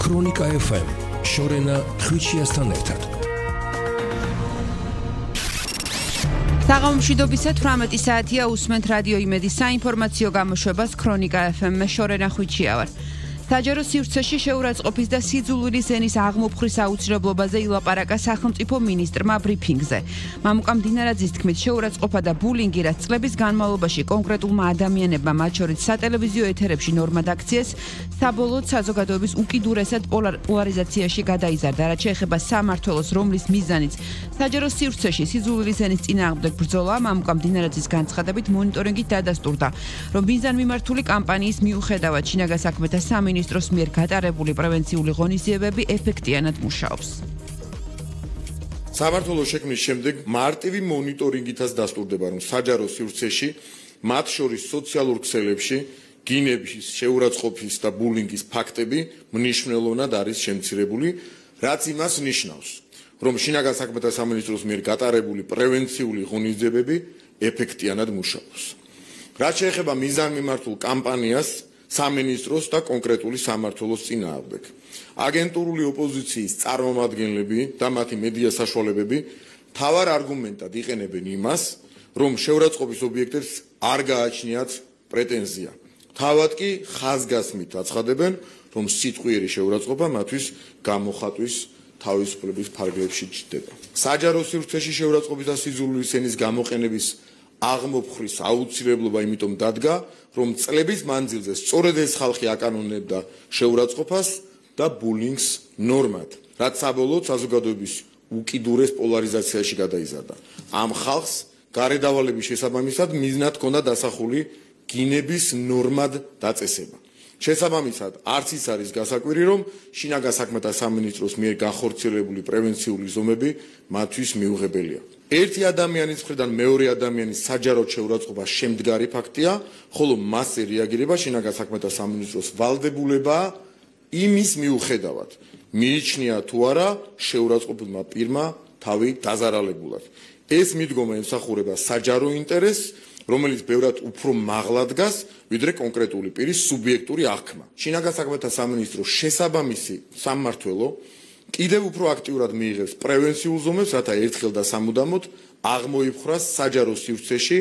ქრონიკა FM შორენა ხვიჩიასთან ერთად. საღამომშვიდობისა 18 საათია უსმენთ რადიო იმედის საინფორმაციო გამოშვებას ქრონიკა FM-მე შორენა ხვიჩია ვარ. საჯარო სივრცეში შეურაცხყოფის და სიძულვილის ენის აღმოფხრის აუცილებლობაზე ილაპარაკა სახელმწიფო მინისტრმა ბრიფინგზე. მამუკა მდინარაძის თქმით, შეურაცხყოფა და ბულინგი, რაც წლების განმავლობაში კონკრეტულმა ადამიანებმა, მათ შორის სატელევიზიო ეთერებში ნორმად აქციეს, საბოლოოდ საზოგადოების უკიდურესად პოლარიზაციაში გადაიზარდა, რაც შეეხება სამმართველოს, რომლის მიზანიც საჯარო სივრცეში სიძულვილის ენის წინააღმდეგ ბრძოლაა. მამუკა მდინარაძის განცხადებით მონიტორინგით დადასტურდა, რომ მიზანმიმართული კამპანიის მიუხედავად შინაგან საქმეთა სამინისტროს მიერ გატარებული პრევენციული ღონისძიებები ეფექტიანად მუშაობს. სამმართველოს შექმნის შემდეგ მარტივი მონიტორინგითაც დასტურდება, რომ საჯარო სივრცეში, მათ შორის სოციალურ ქსელებში, გინების, შეურაცხყოფის და ბულინგის ფაქტები მნიშვნელოვნად არის შემცირებული, რაც იმას ნიშნავს, რომ შინაგან საქმეთა სამინისტროს მიერ გატარებული პრევენციული ღონისძიებები ეფექტიანად მუშაობს. რაც შეეხება მიზანმიმართულ კამპანიას სამინისტროს და კონკრეტული სამმართველოს წინააღმდეგ. აგენტურული ოპოზიციის წარმომადგენლები და მათი მედია საშუალებები მთავარ არგუმენტად იყენებენ იმას, რომ შეურაცხყოფის ობიექტებს არ გააჩნიათ პრეტენზია. თავად კი ხაზგასმით აცხადებენ, რომ სიტყვიერი შეურაცხყოფა მათთვის გამოხატვის თავისუფლების ფარგლებში ჩნდება. საჯარო სივრცეში შეურაცხყოფის და სიძულვილის ენის გამოყენების აღმოფხრის აუცილებლობა იმიტომ დადგა, რომ წლების მანძილზე სწორედ ეს ხალხი აკანონებდა შეურაცხყოფას და ბულინგს ნორმად, რაც საბოლოოდ საზოგადოების უკიდურეს პოლარიზაციაში გადაიზარდა. ამ ხალხს გარედავალების შესაბამისად მიზნად ჰქონდა დასახული გინების ნორმად დაწესება. შესაბამისად, არც ის არის გასაკვირი, რომ შინაგან საქმეთა სამინისტროს მიერ განხორციელებული პრევენციული ზომები მათთვის მიუღებელია. ერთი ადამიანის მხრიდან მეორე ადამიანის საჯაროდ შეურაცხყოფა შემდგარი ფაქტია, ხოლო მასზე რეაგირება შინაგან საქმეთა სამინისტროს ვალდებულებაა იმის მიუხედავად, მიიჩნია თუ არა შეურაცხყოფილმა პირმა თავი დაზარალებულად. ეს მიდგომა ემსახურება საჯარო ინტერესს, რომელიც ბევრად უფრო მაღლა დგას, ვიდრე კონკრეტული პირის სუბიექტური აღქმა. შინაგან საქმეთა სამინისტროს შესაბამისი სამმართველო კიდევ უფრო აქტიურად მიიღებს პრევენციულ ზომებს, რათა ერთხელ და სამუდამოდ აღმოიფხვრას საჯარო სივრცეში